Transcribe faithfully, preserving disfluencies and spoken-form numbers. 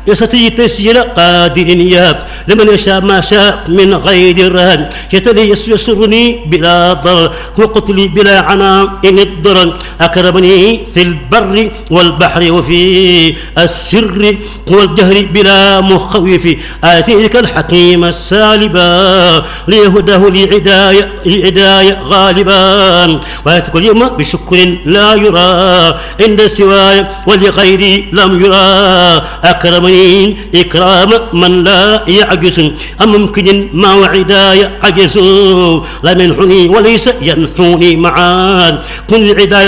يستطيع تسجيل قادر ياب لمن يشاء ما شاء من غير رهن يتلي يسرني بلا ضرر وقتلي بلا عناء إن الضرر أكرمني في البر والبحر وفي السر والجهر بلا مخوف آتيك الحكيم السالبا ليهداه لعداية لعداية غالبا وآتيك اليوم بشكر لا يرى عند سواي ولغيري لم يرى أكرمني إكرام من لا يعجز أم ممكن ما وعداية عجز لا منحني وليس ينحوني معان كن عداية